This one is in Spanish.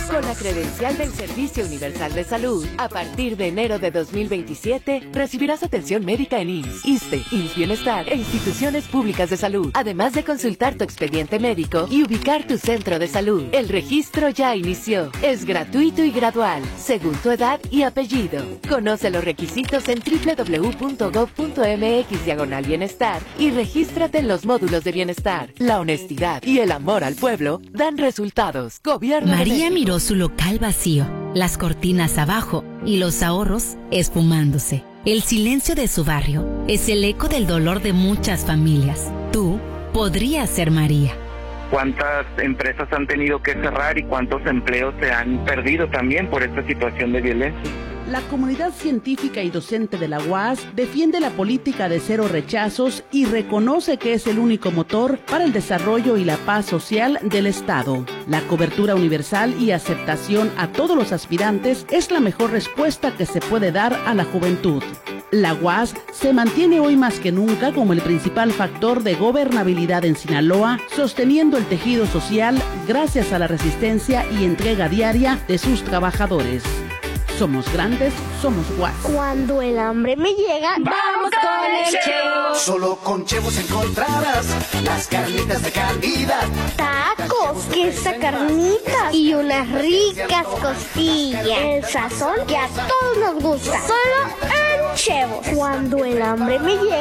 Con la credencial del Servicio Universal de Salud, a partir de enero de 2027, recibirás atención médica en IMSS, ISSSTE, IMSS Bienestar e instituciones públicas de salud, además de consultar tu expediente médico y ubicar tu centro de salud. El registro ya inició. Es gratuito y gradual, según tu edad y apellido. Conoce los requisitos en www.gov.mx/bienestar y regístrate en los módulos de bienestar. La honestidad y el amor al pueblo dan resultados. Gobierno María miró su local vacío, las cortinas abajo y los ahorros esfumándose. El silencio de su barrio es el eco del dolor de muchas familias. Tú podrías ser María. ¿Cuántas empresas han tenido que cerrar y cuántos empleos se han perdido también por esta situación de violencia? La comunidad científica y docente de la UAS defiende la política de cero rechazos y reconoce que es el único motor para el desarrollo y la paz social del Estado. La cobertura universal y aceptación a todos los aspirantes es la mejor respuesta que se puede dar a la juventud. La UAS se mantiene hoy más que nunca como el principal factor de gobernabilidad en Sinaloa, sosteniendo el tejido social gracias a la resistencia y entrega diaria de sus trabajadores. Somos grandes, somos UAS. Cuando el hambre me llega, ¡vamos con el Chevo! Solo con Chevos encontrarás las carnitas de calidad. Tacos, queso, carnitas y unas ricas costillas. El sazón que a todos nos gusta. Solo en Chevo. Cuando el hambre me llega.